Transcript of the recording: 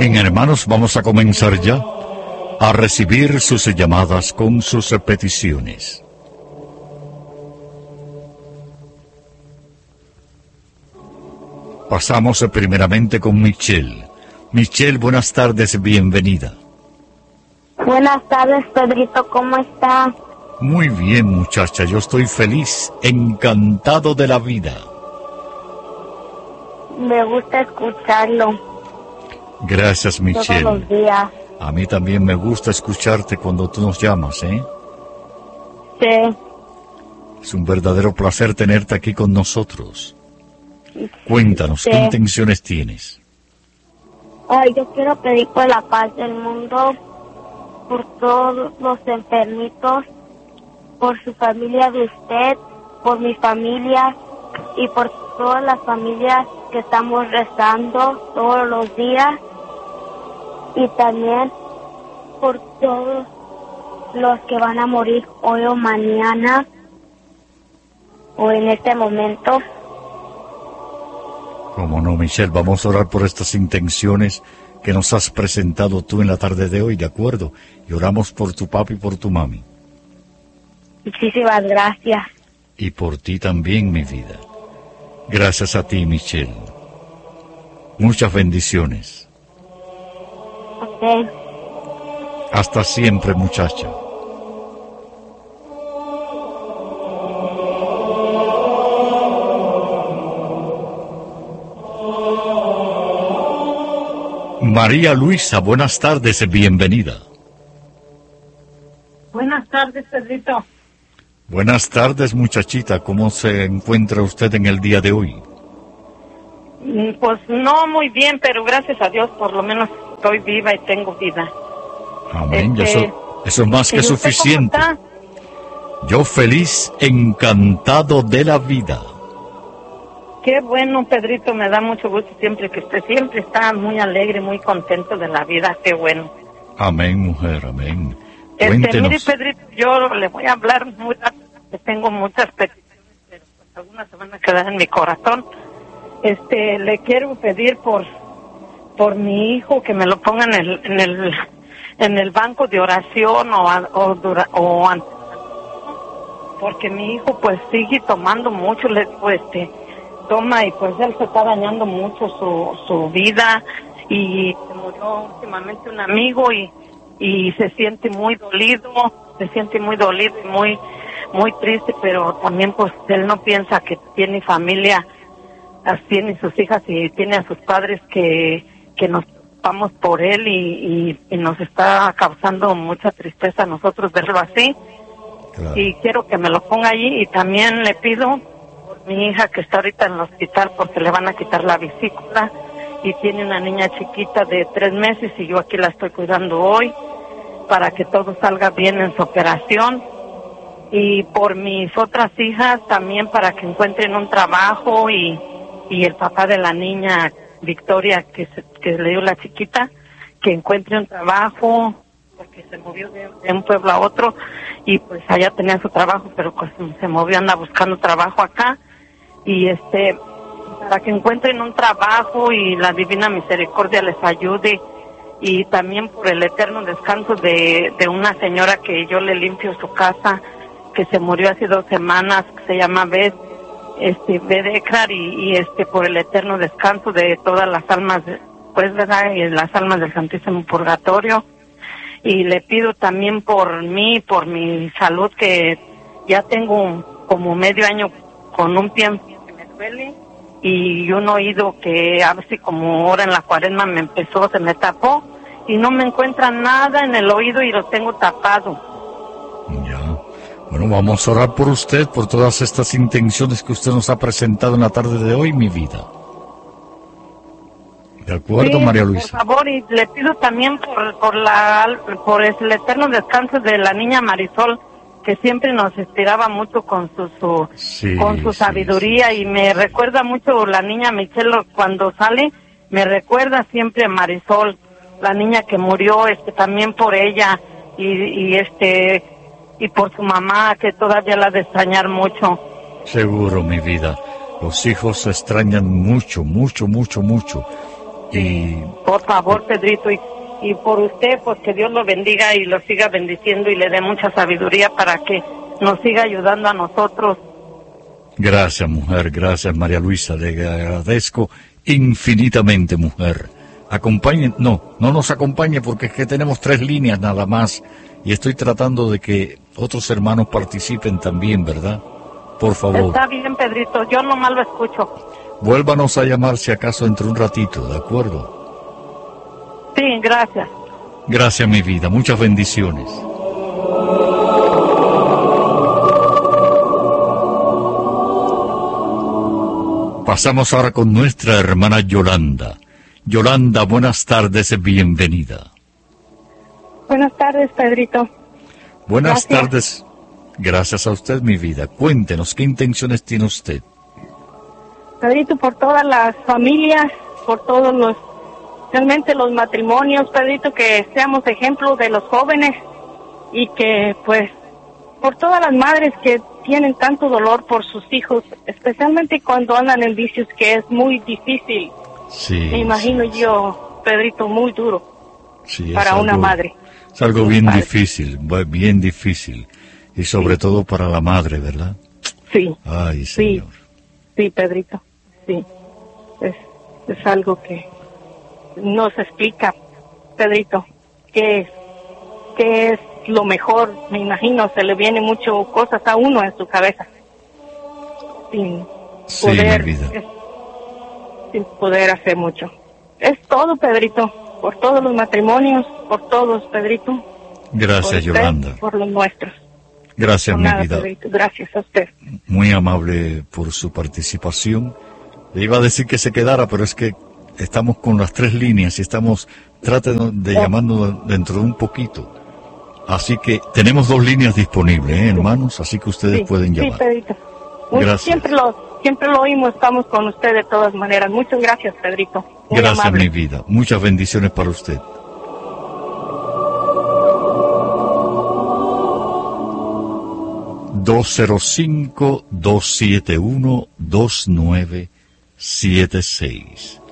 Bien, hermanos, vamos a comenzar ya a recibir sus llamadas con sus peticiones. Pasamos primeramente con Michelle. Michelle, buenas tardes, bienvenida. Buenas tardes, Pedrito, ¿cómo está? Muy bien, muchacha, yo estoy feliz, encantado de la vida. Me gusta escucharlo. Gracias, Michelle. Todos los días. A mí también me gusta escucharte cuando tú nos llamas, ¿eh? Sí. Es un verdadero placer tenerte aquí con nosotros. Cuéntanos, Sí. ¿qué intenciones tienes? Ay, yo quiero pedir por la paz del mundo, por todos los enfermitos, por su familia de usted, por mi familia y por todas las familias que estamos rezando todos los días, y también por todos los que van a morir hoy o mañana o en este momento. Cómo no, Michelle, vamos a orar por estas intenciones que nos has presentado tú en la tarde de hoy, ¿de acuerdo? Y oramos por tu papi y por tu mami. Muchísimas gracias. Y por ti también, mi vida. Gracias a ti, Michelle. Muchas bendiciones. Ok. Hasta siempre, muchacha. María Luisa, buenas tardes, bienvenida. Buenas tardes, Pedrito. Buenas tardes, muchachita. ¿Cómo se encuentra usted en el día de hoy? Pues no muy bien, pero gracias a Dios por lo menos estoy viva y tengo vida. Amén. Eso es más que ¿y usted suficiente. cómo está? Yo feliz, encantado de la vida. Qué bueno, Pedrito, me da mucho gusto siempre que usted siempre está muy alegre, muy contento de la vida. Qué bueno. Amén, mujer, amén. Mire, Cuéntenos. Pedrito, yo le voy a hablar muy rápido, que tengo muchas peticiones, pero pues algunas se van a quedar en mi corazón. Le quiero pedir por mi hijo que me lo ponga en el banco de oración porque mi hijo pues sigue tomando mucho, le digo, toma, y pues él se está dañando mucho su vida, y se murió últimamente un amigo y se siente muy dolido y muy triste, pero también pues él no piensa que tiene familia, tiene sus hijas y tiene a sus padres que nos preocupamos por él, y nos está causando mucha tristeza a nosotros verlo así. Claro. Y quiero que me lo ponga allí, y también le pido por mi hija que está ahorita en el hospital porque le van a quitar la vesícula y tiene una niña chiquita de 3 meses, y yo aquí la estoy cuidando hoy para que todo salga bien en su operación. Y por mis otras hijas también, para que encuentren un trabajo, y el papá de la niña Victoria que le dio la chiquita, que encuentre un trabajo, porque se movió de un pueblo a otro y pues allá tenía su trabajo, pero pues se movió, anda buscando trabajo acá, y para que encuentren un trabajo y la Divina Misericordia les ayude. Y también por el eterno descanso de una señora que yo le limpio su casa, que se murió hace 2 semanas, que se llama Beth Ekrar, y por el eterno descanso de todas las almas, pues, ¿verdad? Y las almas del Santísimo Purgatorio. Y le pido también por mí, por mi salud, que ya tengo como medio año con un pie que me duele y un oído que a ver si como ahora en la cuaresma se me tapó, y no me encuentra nada en el oído y lo tengo tapado. Ya. Bueno, vamos a orar por usted, por todas estas intenciones que usted nos ha presentado en la tarde de hoy, mi vida. ¿De acuerdo, Sí, María Luisa? por favor, y le pido también por el eterno descanso de la niña Marisol, que siempre nos inspiraba mucho con su sabiduría, y me recuerda mucho la niña Michelle cuando sale, me recuerda siempre a Marisol, la niña que murió, también por ella, y por su mamá, que todavía la ha de extrañar mucho. Seguro, mi vida. Los hijos se extrañan mucho, mucho, mucho, mucho. Por favor, Pedrito, y por usted, pues que Dios lo bendiga y lo siga bendiciendo y le dé mucha sabiduría para que nos siga ayudando a nosotros. Gracias, mujer, gracias, María Luisa, le agradezco infinitamente, mujer. Acompañen, no nos acompañe porque es que tenemos 3 líneas nada más y estoy tratando de que otros hermanos participen también, ¿verdad? Por favor. Está bien, Pedrito, yo nomás lo escucho. Vuélvanos a llamar si acaso entre un ratito, ¿de acuerdo? Sí, gracias. Gracias, mi vida, muchas bendiciones. Pasamos ahora con nuestra hermana Yolanda. Yolanda, buenas tardes, bienvenida. Buenas tardes, Pedrito. Buenas tardes. Gracias a usted, mi vida. Cuéntenos, ¿qué intenciones tiene usted? Pedrito, por todas las familias, por todos realmente los matrimonios, Pedrito, que seamos ejemplo de los jóvenes y que, pues, por todas las madres que tienen tanto dolor por sus hijos, especialmente cuando andan en vicios, que es muy difícil. Sí. Me imagino yo, Pedrito, muy duro para una madre. Es algo bien difícil. Y sobre todo para la madre, ¿verdad? Sí. Ay, Señor. Sí, Pedrito, sí. Es algo que no se explica, Pedrito, qué es lo mejor. Me imagino, se le vienen muchas cosas a uno en su cabeza. Sin poder hacer mucho. Es todo, Pedrito, por todos los matrimonios, por todos, Pedrito. Gracias, Yolanda. Por los nuestros. Gracias, mi vida. Pedrito. Gracias a usted. Muy amable por su participación. Le iba a decir que se quedara, pero es que estamos con las 3 líneas y traten de llamarnos dentro de un poquito. Así que tenemos 2 líneas disponibles, hermanos, así que ustedes pueden llamar. Sí, Pedrito. Gracias. Siempre lo oímos, estamos con usted de todas maneras. Muchas gracias, Pedrito. Muy gracias, amable. mi vida. Muchas bendiciones para usted. ...205-271-2976...